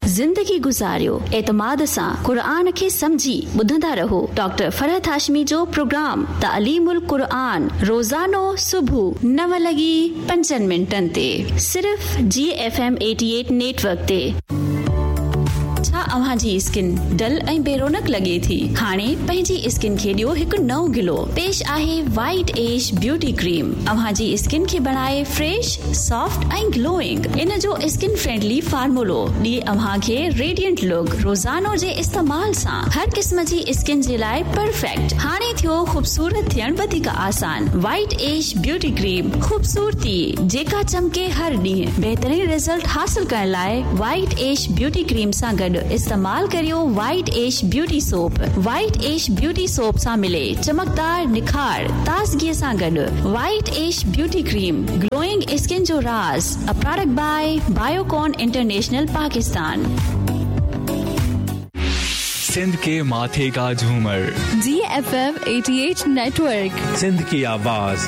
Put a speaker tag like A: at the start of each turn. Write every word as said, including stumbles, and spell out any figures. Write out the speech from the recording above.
A: ज़िंदगी गुज़ारियो एतमाद सां क़ुरान खे समझी ॿुधंदा रहो। डॉक्टर फरहत हाशमी जो प्रोग्राम तालीमुल क़ुरान रोज़ानो सुबुह नव लॻी पंजनि मिंटनि ते सिर्फ़ जी एफ एम अठासी नेटवर्क ते। छा अव्हां जी स्किन डल ऐं बेरोनक लॻे थी? हाणे पंहिंजी स्किन खे ॾियो हिकु नओं गिलो। पेश आहे वाइट एज ब्यूटी क्रीम। अव्हां जी स्किन खे बणाए फ्रेश, सॉफ्ट ऐं ग्लोइंग। इन जो स्किन फ्रेंडली फार्मूलो ॾिए अव्हां खे रेडिएंट लुक। रोज़ानो जे इस्तेमाल सां हर क़िस्म जी स्किन जे लाइ परफेक्ट। हाणे थियो ख़ूबसूरत थियण वधीक आसान। वाइट एज ब्यूटी क्रीम, ख़ूबसूरती जेका चमके हर ॾींहुं। बहितरीन रिजल्ट हासिल करण लाइ वाइट एज ब्यूटी क्रीम सां गॾु इस्तेमाल करियो white age beauty soap. White age beauty soap सां मिले चमकदार निखार ताज़गीअ सां गॾु। White age beauty cream, glowing skin जो राज। A product by Biocon international Pakistan.
B: Sindh के माथे का झूमर,
C: जी एफ एम अठासी नेटवर्क,
D: सिंध की आवाज